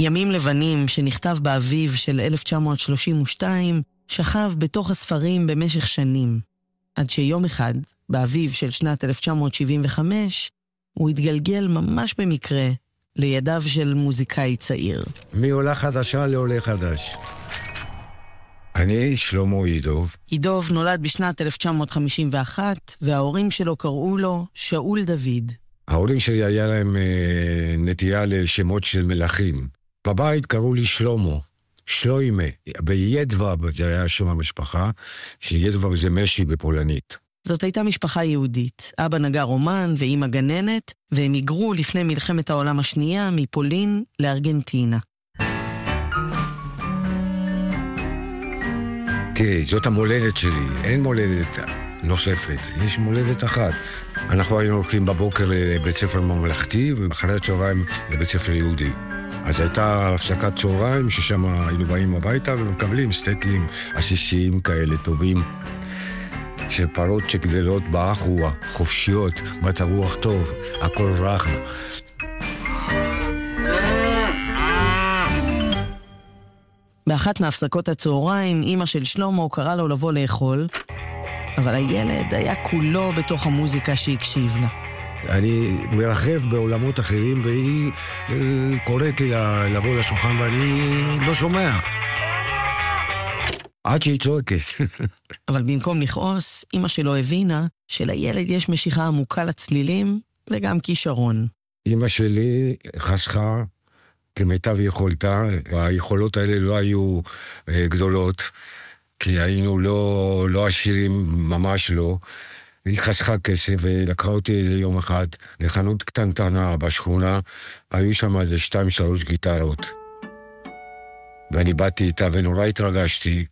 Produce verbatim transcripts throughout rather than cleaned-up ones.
ימים לבנים, שנכתב באביב של אלף תשע מאות שלושים ושתיים, שכב בתוך הספרים במשך שנים, עד שיום אחד, באביב של שנת אלף תשע מאות שבעים וחמש, הוא התגלגל ממש במקרה לידיו של מוזיקאי צעיר. מעולה חדשה לעולה חדש. אני שלמה אידוב. אידוב נולד בשנת אלף תשע מאות חמישים ואחת, וההורים שלו קראו לו שאול דוד. ההורים שלי היה להם אה, נטייה לשמות של מלכים. בבית קראו לי שלמה, שלוימה, וידווה, זה היה שם המשפחה, שידווה זה משי בפולנית. זאת הייתה משפחה יהודית. אבא נגר רומן ואמא גננת, והם היגרו לפני מלחמת העולם השנייה מפולין לארגנטינה. תראי, זאת המולדת שלי, אין מולדת נוספת, יש מולדת אחת. אנחנו היינו הולכים בבוקר לבית ספר ממלכתי, ואחרי הצהריים לבית ספר יהודי. אז הייתה הפסקת צהריים, ששם היינו באים הביתה ומקבלים סטייקים עסיסיים כאלה טובים, של פרות שגדלות באחווה, חופשיות, מצב רוח טוב, הכל רך. באחת מהפסקות הצהריים, אמא של שלמה קרא לו לבוא לאכול, אבל הילד היה כולו בתוך המוזיקה שהקשיב לה. אני מרחב בעולמות אחרים, והיא קוראת לי לבוא לשולחן, ואני לא שומע. עד שהיא צועקת. אבל במקום לכעוס, אמא שלו הבינה שלילד יש משיכה עמוקה לצלילים וגם כישרון. אמא שלי חסכה כמיטב יכולתה, והיכולות האלה לא היו גדולות, כי היינו לא, לא עשירים, ממש לא. היא חסכה כסף ולקחה אותי איזה יום אחד לחנות קטנטנה בשכונה, היו שם איזה שתיים שלוש גיטרות. ואני באתי איתה ונורא התרגשתי.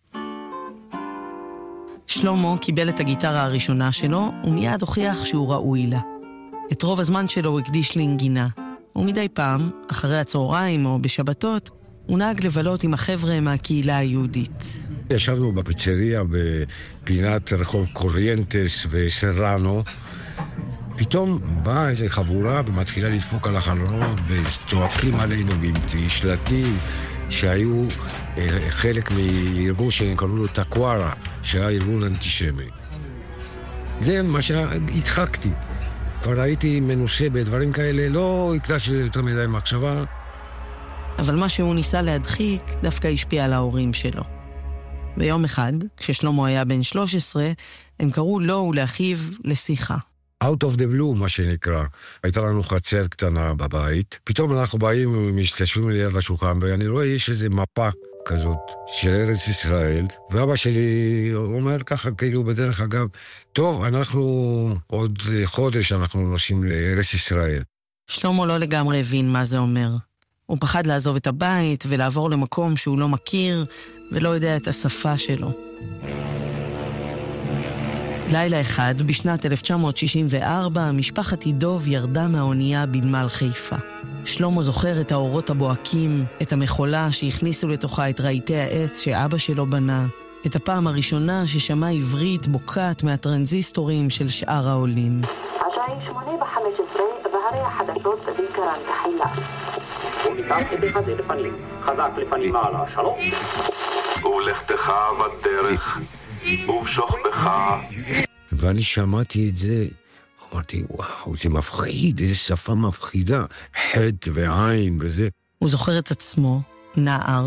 שלמה קיבל את הגיטרה הראשונה שלו, ומיד הוכיח שהוא ראוי לה. את רוב הזמן שלו הוא הקדיש לנגינה, ומדי פעם, אחרי הצהריים או בשבתות, הוא נהג לבלות עם החבר'ה מהקהילה היהודית. ישבנו בפיצריה בפינת רחוב קוריינטס וסרנו. פתאום באה איזו חבורה ומתחילה לדפוק על החלונות וצועקים עלינו עם שלטים שהיו חלק מארגון שקראו לו טקוארה, שהיה ארגון אנטישמי. זה מה שהדחקתי. כבר הייתי מנוסה בדברים כאלה, לא הקדש לי יותר מדי מחשבה. אבל מה שהוא ניסה להדחיק דווקא השפיע על ההורים שלו. ביום אחד, כששלמה היה בן שלוש עשרה, הם קראו לו ולאחיו לשיחה. Out of the blue, מה שנקרא. הייתה לנו חצר קטנה בבית. פתאום אנחנו באים ומשתשבים ליד השולחן, ואני רואה יש איזו מפה כזאת של ארץ ישראל, ואבא שלי אומר ככה, כאילו בדרך אגב, טוב, אנחנו עוד חודש אנחנו נוסעים לארץ ישראל. שלמה לא לגמרי הבין מה זה אומר. הוא פחד לעזוב את הבית ולעבור למקום שהוא לא מכיר ולא יודע את השפה שלו. לילה אחד, בשנת אלף תשע מאות שישים וארבע, משפחת אידוב ירדה מהאונייה בנמל חיפה. שלמה זוכר את האורות הבוהקים, את המחולה שהכניסו לתוכה את רהיטי העץ שאבא שלו בנה, את הפעם הראשונה ששמע עברית בוקעת מהטרנזיסטורים של שאר העולים. השעה שמונה וחמש עשרה והרי החדשות בעיקרן כחילה. ומכך אחד לפנים, חזק לפנים מעלה, שלום. ולכתך בדרך, ובשוך בך. ואני שמעתי את זה, אמרתי, וואו, זה מפחיד, איזו שפה מפחידה, חד ועין וזה. הוא זוכר את עצמו, נער,